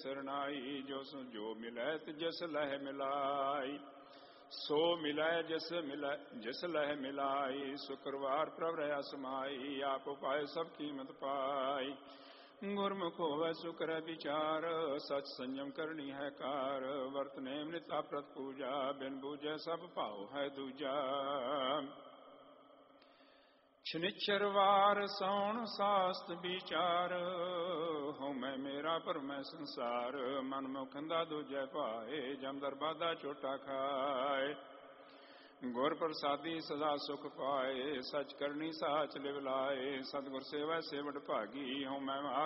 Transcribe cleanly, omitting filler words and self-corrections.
ਸਰਨਾਈ। ਜੋ ਮਿਲੈ ਤਿਜਸ ਲਹਿ ਮਿਲਾਈ। ਸੋ ਮਿਲੈ ਜਿਸ ਲਹਿ ਮਿਲਾਈ। ਸ਼ੁਕਰਵਾਰ ਪ੍ਰਭ ਰਹਾ ਸਮਾਈ। ਆਪ ਉਪਾਏ ਸਭ ਕੀਮਤ ਪਾਈ। ਗੁਰਮੁਖ ਹੋਵੈ ਸੁਕਰੈ ਵਿਚਾਰ। ਸਚ ਸੰਜਮ ਕਰਨੀ ਹੈ ਕਾਰ। ਵਰਤ ਨੇਮ ਨਿਤਾ ਪ੍ਰਤ ਪੂਜਾ। ਬਿਨ ਬੂਝੈ ਸਭ ਭਾਉ ਹੈ ਦੂਜਾ। ਸ਼ਨਿਚਰਵਾਰ ਸੌਣ ਸਾਸਤ ਵਿਚਾਰ। ਹਉਮੈ ਮੇਰਾ ਭਰਮੈ ਸੰਸਾਰ। ਮਨ ਮੁਖੰਦਾ ਦੂਜੈ ਭਾਏ। ਜਮ ਦਰਬਾਦਾ ਝੋਟਾ ਖਾਏ। ਗੁਰ ਪ੍ਰਸਾਦੀ ਸਦਾ ਸੁਖ ਪਾਏ। ਸਚ ਕਰਨੀ ਸਾਚ ਲਿਵ ਲਾਏ। ਸਤਿਗੁਰ ਸੇਵੈ ਸੇਵਟ ਭਾਗੀ। ਹਉਮੈ